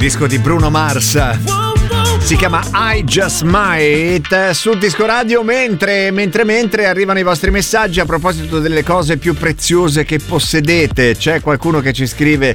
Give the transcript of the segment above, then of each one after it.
disco di Bruno Mars. Si chiama I Just Might sul Disco Radio. Mentre arrivano i vostri messaggi a proposito delle cose più preziose che possedete. C'è qualcuno che ci scrive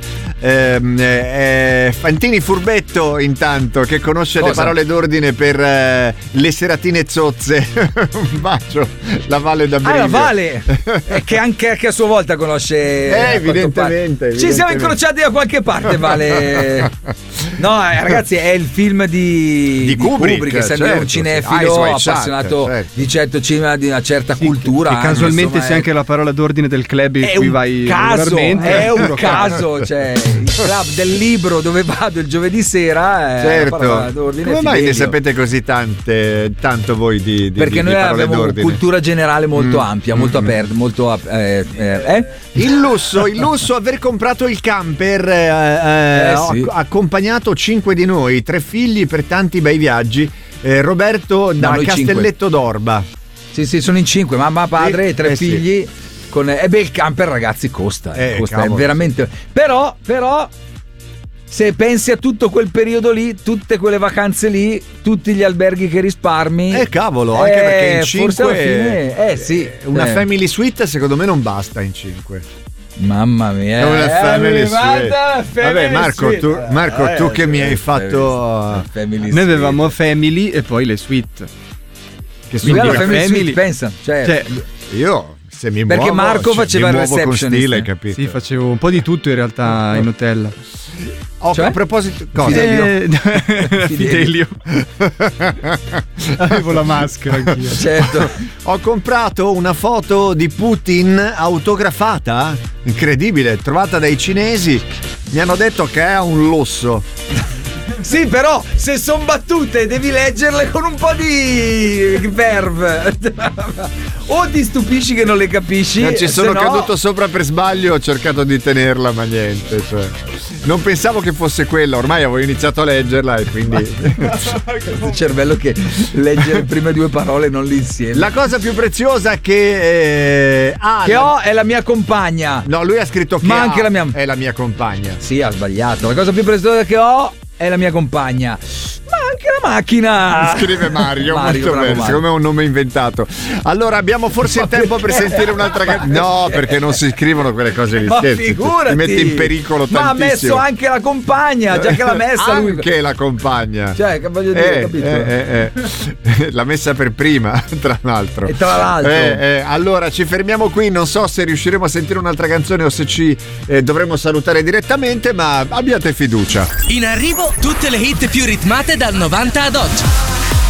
Fantini Furbetto, intanto, che conosce le parole d'ordine per le seratine zozze. Un bacio, la Vale da Brivio. La Vale che anche a sua volta conosce, evidentemente. Ci siamo incrociati da qualche parte, Vale. No, ragazzi, è il film di Kubrick, essendo un cinefilo appassionato di certo cinema, di una certa cultura. Che casualmente c'è anche la parola d'ordine del club in cui vai regolarmente. È un caso, cioè il club del libro dove vado il giovedì sera. Certo. Come mai ne sapete così tanto voi di perché noi abbiamo d'ordine. Cultura generale molto ampia, molto aperta, molto Il lusso, aver comprato il camper, sì. accompagnato 5 di noi, 3 figli per tanti bei viaggi. Roberto da Castelletto 5. d'Orba. Sì, sono in 5, mamma, padre, 3 figli. Sì. Con il camper, ragazzi, costa è veramente. Però se pensi a tutto quel periodo lì, tutte quelle vacanze lì, tutti gli alberghi che risparmi, cavolo, anche perché in 5 forse alla fine, sì, una family suite secondo me non basta in 5. Mamma mia, è una family suite. Vabbè, Marco, tu che mi hai fatto noi avevamo family e poi le suite, che sono la family suite, pensa, cioè io se mi perché muovo, Marco faceva il receptionist, stile, capito? Sì, facevo un po' di tutto in realtà in hotel. A proposito, cosa? Fidelio. Avevo la maschera anch'io. Certo. Ho comprato una foto di Putin autografata, incredibile, trovata dai cinesi. Mi hanno detto che è un lusso. Sì, però se sono battute devi leggerle con un po' di verve. O ti stupisci che non le capisci. Non ci sono caduto sopra per sbaglio, ho cercato di tenerla, ma niente, cioè. Non pensavo che fosse quella, ormai avevo iniziato a leggerla e quindi il cervello che legge le prime 2 parole non l'insieme. La cosa più preziosa che ho è la mia compagna. No, lui ha scritto che anche la mia è la mia compagna. Sì, ha sbagliato. La cosa più preziosa che ho è la mia compagna. Ma anche la macchina. Scrive Mario molto bene, secondo me è un nome inventato. Allora abbiamo forse il tempo per sentire un'altra canzone. No, perché non si scrivono quelle cose lì. Ma figurati, ti metti in pericolo tantissimo. Ma ha messo anche la compagna, già che l'ha messa lui. Anche la compagna. Cioè, che voglio dire, capito? L'ha messa per prima, tra l'altro. E tra l'altro. Allora ci fermiamo qui, non so se riusciremo a sentire un'altra canzone o se ci dovremo salutare direttamente, ma abbiate fiducia. In arrivo tutte le hit più ritmate dal 90 ad oggi.